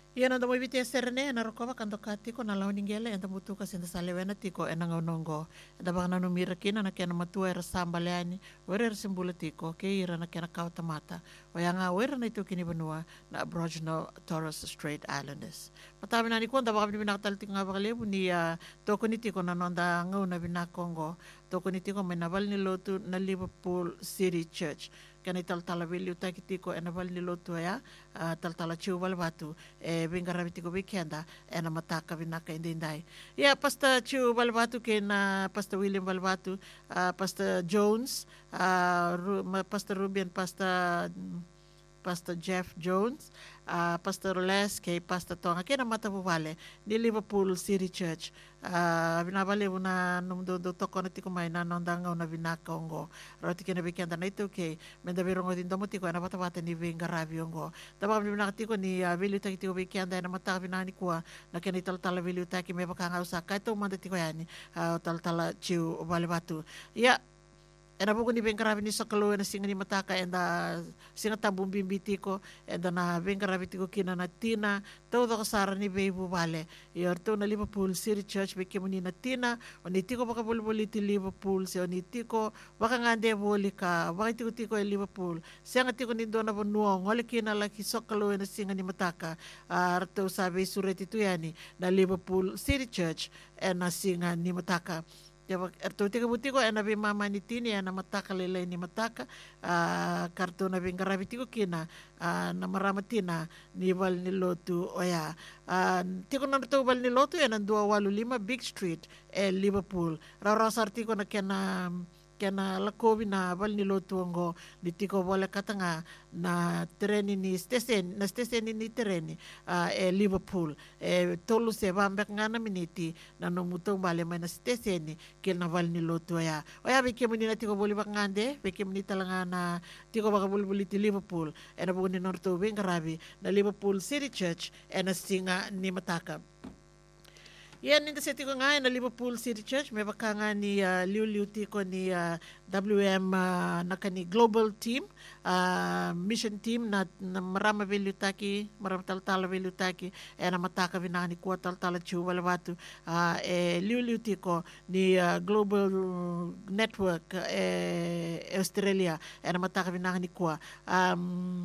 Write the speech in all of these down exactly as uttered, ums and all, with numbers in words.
Ia na mo ibiti serene na rokova kando katiko na launi ngele enda mutuka sinda salewena tiko ena ngonongo enda baka na numira kina na kena matua era sambaleani wera era simbula tiko ke ira na kena kauta mata o yanga wera na itu kini banua na Aboriginal Torres Strait Islanders matabi na ni konda baka bina katal tiko nga baka lebu ni uh, toko ni tiko na nonda ngau na bina Kongo toko ni tiko may nabal ni lotu na Liverpool City Church kena tal-tala vili utaki tiko ena bal ni lotu ya uh, tal-tala chiu bal batu e vinga rabitiko weekenda ena mataka vinaka indindai. Ya pasta chiu bal batu ke na pasta William bal batu, uh, pasta Jones, uh, Ru, ma- pasta Ruben, pasta Pastor Jeff Jones, uh, Pastor Les, kay Pastor Tonga, kaya na matapuvale ni Liverpool City Church. Uh, binabali mo na nung do do toko na ti kumay na nondangaw na binakaw roti kina bikenda na ito kay menda biro ngo din domo ti ko na patapata ni Venga Ravio ngo. Tama kami binakati ko ni uh, Vilio taki ti ko bikenda na mataka binani ko na kini tal-tala Vilio taki may bakanga usa kahit umanda ti ko yani uh, tal-tala chiu bali batu. Ya ena buku ni bengkarabi ni sakalo na singa ni mataka enda singa tambung bimbiti ko enda na bengkarabi ti ko kina na tina tau da kasara ni bebu bale yor to na Liverpool City Church beke mo ni na tina o ni tiko baka boli ti Liverpool se o ni tiko baka ngande boli ka baka tiko tiko e Liverpool singa tiko ni dona bonuong ngole kina laki sakalo na singa ni mataka uh, to sabi sureti tu yani na Liverpool City Church ena singa ni mataka erto tika butiko ena be mama ni tini ena mataka lele ni mataka uh, karto na be ngarabi tiko kina uh, na marama tina ni bal ni lotu oya uh, tiko na to bal ni lotu ena dua walu lima Big Street e Liverpool rarasar tiko na kena kena lakobi na bal ni lotu ngo ni tiko bole katanga na treni ni stesen na stesen ni treni uh, e Liverpool e tolu se bambek ngana miniti na nomutong bale may na stesen ni kel na bal ni lotu ya oya beke mo ni na tiko boli bak ngande beke mo ni talanga na tiko baka boli boli ti Liverpool e na buko ni norto beng karabi na Liverpool City Church e na singa ni mataka. Yan ninda sa tiko nga na Liverpool City Church may baka nga ni uh, Liu Liu tiko ni uh, W M uh, na kani global team uh, mission team na, na marama value taki marama tal-tala value taki e na mataka vina ni kuwa tal-tala chiu wala watu uh, e Liu Liu tiko ni uh, global network e uh, Australia e na mataka vina ni kuwa um,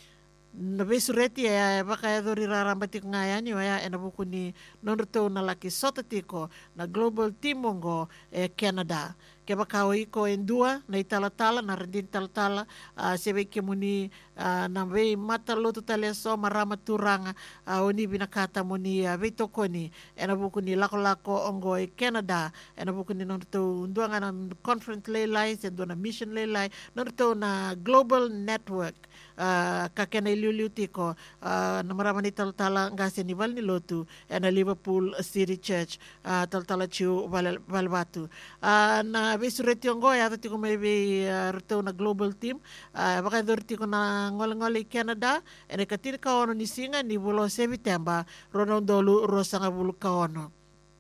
na besureti ya baka ya dori raramba tiko nga yani ya ena buku ni nonroto na laki sota tiko na global team mongo e Canada ke baka o iko endua na itala-tala na rendin tala-tala uh, sebe ke muni uh, na be mata lotu tale so marama turanga uh, oni binakata muni uh, be toko ni ena buku ni lako-lako ongo e Canada ena buku ni nonroto undua nga na conference lelai sendo na mission lelai nonroto na global network uh, kakena iliuliu tiko uh, na marama ni tala-tala nga senival ni lotu ena Liverpool City Church uh, tala-tala chiu balbatu uh, na besureti ongo ya tiko may be uh, reto na global team uh, baka dorti ko na ngol-ngol Canada ene katir ka ono ni singa ni bulo September ronon dolu rosanga bulu ka ono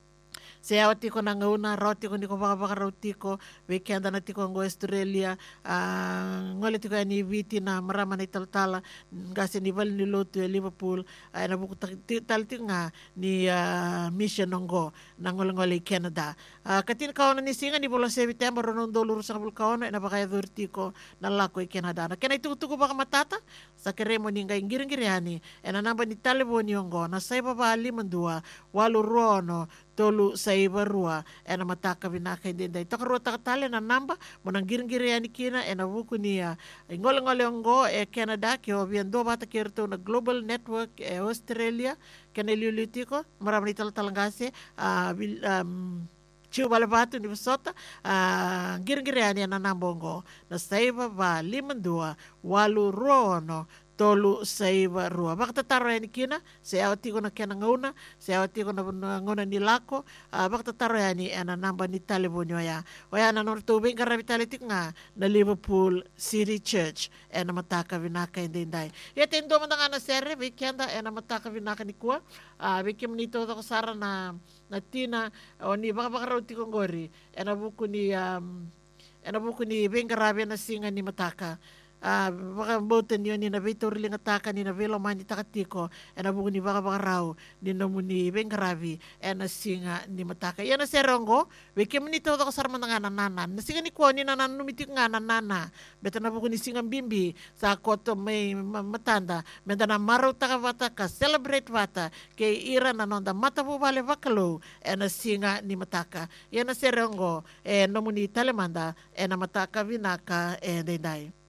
Sea tiko na ngauna roti ko niko baka baka roti ko weekend na tiko ngo Australia uh, ngole tiko ni viti na marama na italtala ngase ni val ni lotu e Liverpool ay na buku tal nga ni uh, mission ngo na ngole ngole Canada uh, katin ka ono ni singa ni bolo September ronon dolur sa kabul ka ono na baka dorti ko na lako e Canada na kena itutuko baka matata sa keremo ni nga ingiring-giriani e na namba ni talibon ngo na sa ibabali mandua walu rono tolu sa iba rua e na mataka binaka hindi day takarua takatali na namba mo nang giring-giri yani kina e na buku niya ngol-ngol ngo e Canada kio viendo bata kirto na global network e Australia kena iliuliti ko marami tal-talangase uh, um, Chiu balabato ni Basota uh, giring-giri yani na nambongo na sa iba ba limandua walu rono tolu sa iba rua. Baka tataro yan kina, sa awati ko na kena ngauna, sa awati ko na ngauna ni lako, uh, baka tataro yan ni ana namba ni talibon nyo ya. O yan, anong tubing karabi talitik nga na Liverpool City Church, e na mataka vinaka hindi hindi. Yata yung doon nga na sere, bikenda, e na mataka vinaka ni kuwa, uh, bikim nito ako sara na, na tina, o ni baka baka rauti kong gori, e na buko ni, um, e na buko ni bing karabi na singa ni mataka, a baka boten yo ni na vitor linga taka ni na velo mani takatiko e na buku ni baka baka rau ni na muni bengravi e na singa ni mataka ya na serongo we ke mani to ko sarma nga nana na singa ni ko ni na numiti nga nana beta na buku ni singa bimbi sa koto may matanda menda na maro taka vata ka celebrate vata ke ira na nonda mata bu vale vakalo e na singa ni mataka ya na serongo e no muni talemanda e na mataka vinaka e dendai